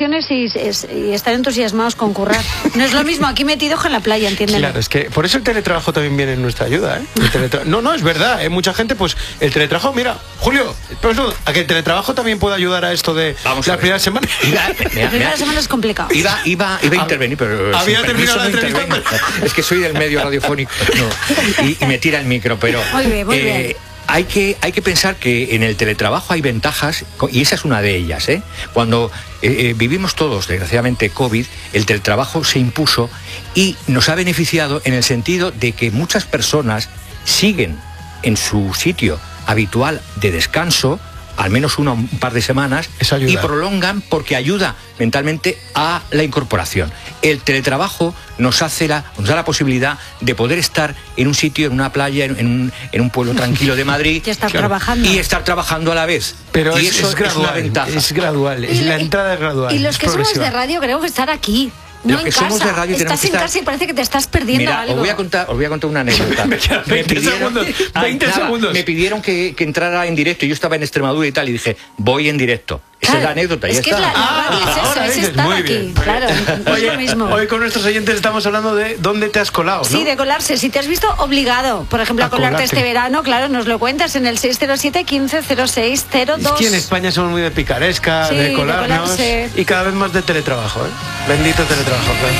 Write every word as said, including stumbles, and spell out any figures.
vacaciones y, es, y están entusiasmados con currar. No es lo mismo aquí metidos en la playa, entiéndeme. Claro, es que por eso el teletrabajo también viene en nuestra ayuda, ¿eh? El teletra... No, no, es verdad, ¿eh? Mucha gente, pues, el teletrabajo, mira, Julio, pues, a que el teletrabajo también puede ayudar a esto de Vamos las primeras semanas. La primera semana es complicado. Iba, iba, iba a intervenir, pero... Había sin terminado la permiso no entrevista. intervengo. Es que soy del medio radiofónico no, y, y me tira el micro, pero... Muy bien, muy eh, bien. Hay que, hay que pensar que en el teletrabajo hay ventajas, y esa es una de ellas, ¿eh? Cuando eh, eh, vivimos todos, desgraciadamente, COVID, el teletrabajo se impuso y nos ha beneficiado en el sentido de que muchas personas siguen en su sitio habitual de descanso, al menos una, un par de semanas, y prolongan porque ayuda mentalmente a la incorporación. El teletrabajo nos hace la, nos da la posibilidad de poder estar en un sitio, en una playa, en, en, un, en un pueblo tranquilo de Madrid y estar claro, trabajando y estar trabajando a la vez. Pero y es, eso es gradual, es una ventaja. es gradual, es, la entrada es gradual. Y los es que somos de radio queremos que estar aquí. No Los que en somos casa. de radio tenemos estás que en estar... casa y parece que te estás perdiendo Mira, algo. Os voy a contar, os voy a contar una anécdota. Me quedan veinte segundos. veinte nada, segundos. Me pidieron que, que entrara en directo. Yo estaba en Extremadura y tal, y dije, voy en directo. Esa Claro, es la anécdota. Es ya que está. la, la radio Ah, es eso, ahora es dices, estar muy aquí. bien. Claro, no Oye, es lo mismo. hoy con nuestros oyentes estamos hablando de dónde te has colado, ¿no? Sí, de colarse. Si te has visto obligado, por ejemplo, a, A colarte colarte. este verano, claro, nos lo cuentas en el seis cero siete, quince cero seis cero dos. Es que en España somos muy de picaresca, Sí, de de colarnos colarse. y cada vez más de teletrabajo, ¿eh? Bendito teletrabajo, claro.